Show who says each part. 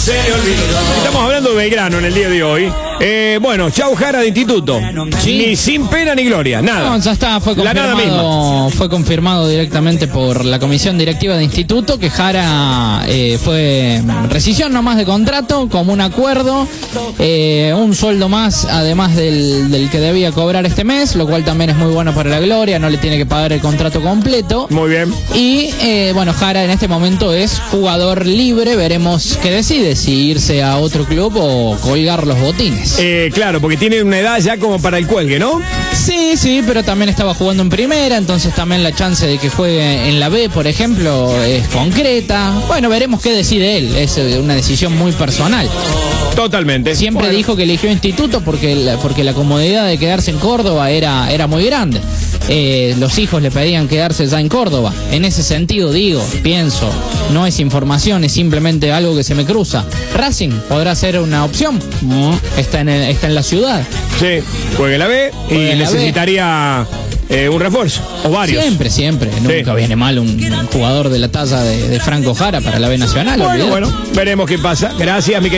Speaker 1: se le olvidó.
Speaker 2: Estamos hablando de Belgrano en el día de hoy. Bueno, chau Jara de instituto.
Speaker 3: Sí.
Speaker 2: Ni sin pena ni gloria, nada.
Speaker 3: No, ya está, fue
Speaker 2: La nada
Speaker 3: confirmado, fue confirmado directamente por la comisión directiva de instituto que Jara fue rescisión nomás de contrato, como un acuerdo, un sueldo más además del que debía cobrar este mes, lo cual también es muy bueno para la gloria, no le tiene que pagar el contrato completo.
Speaker 2: Muy bien.
Speaker 3: Y bueno, Jara en este momento es jugador libre, veremos qué decide, si irse a otro club o colgar los botines.
Speaker 2: Claro, porque tiene una edad ya como para el cuelgue, ¿no?
Speaker 3: Sí, pero también estaba jugando en primera, entonces también la chance de que juegue en la B, por ejemplo, es concreta. Bueno, veremos qué decide él, es una decisión muy personal.
Speaker 2: Totalmente.
Speaker 3: Siempre
Speaker 2: Bueno.
Speaker 3: dijo que eligió instituto porque la comodidad de quedarse en Córdoba era muy grande. Los hijos le pedían quedarse ya en Córdoba. En ese sentido pienso, no es información, es simplemente algo que se me cruza. Racing podrá ser una opción. Está en la ciudad.
Speaker 2: Sí, juegue la B y
Speaker 3: Juegue la
Speaker 2: necesitaría un refuerzo, o varios.
Speaker 3: Siempre. Nunca viene mal un jugador de la talla de Franco Jara para la B Nacional.
Speaker 2: Bueno, veremos qué pasa. Gracias, mi